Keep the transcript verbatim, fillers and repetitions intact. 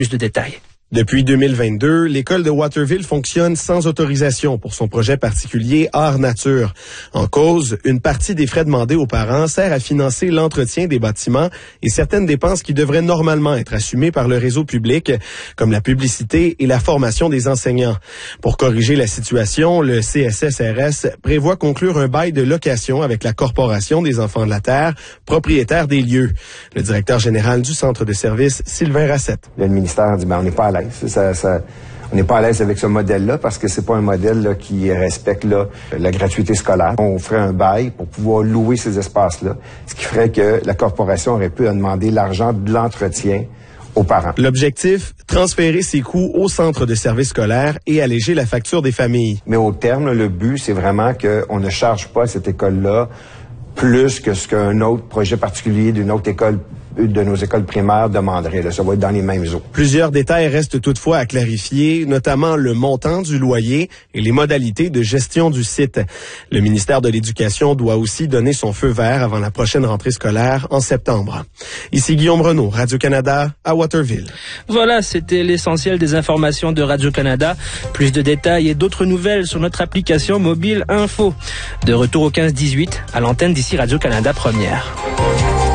Plus de détails. Depuis deux mille vingt-deux, l'école de Waterville fonctionne sans autorisation pour son projet particulier Art Nature. En cause, une partie des frais demandés aux parents sert à financer l'entretien des bâtiments et certaines dépenses qui devraient normalement être assumées par le réseau public, comme la publicité et la formation des enseignants. Pour corriger la situation, le C S S R S prévoit conclure un bail de location avec la Corporation des Enfants de la Terre, propriétaire des lieux. Le directeur général du centre de service, Sylvain Rassette. Le ministère dit, ben, on n'est pas à l'aise. Ça, ça, on n'est pas à l'aise avec ce modèle-là parce que c'est pas un modèle là, qui respecte là, la gratuité scolaire. On ferait un bail pour pouvoir louer ces espaces-là, ce qui ferait que la corporation aurait pu demander l'argent de l'entretien aux parents. L'objectif, transférer ces coûts au centre de services scolaires et alléger la facture des familles. Mais au terme, le but, c'est vraiment qu'on ne charge pas à cette école-là plus que ce qu'un autre projet particulier d'une autre école de nos écoles primaires demanderait. Là, ça va être dans les mêmes eaux. Plusieurs détails restent toutefois à clarifier, notamment le montant du loyer et les modalités de gestion du site. Le ministère de l'Éducation doit aussi donner son feu vert avant la prochaine rentrée scolaire en septembre. Ici Guillaume Renaud, Radio-Canada, à Waterville. Voilà, c'était l'essentiel des informations de Radio-Canada. Plus de détails et d'autres nouvelles sur notre application mobile Info. De retour au quinze dix-huit, à l'antenne d'ici Radio-Canada Première.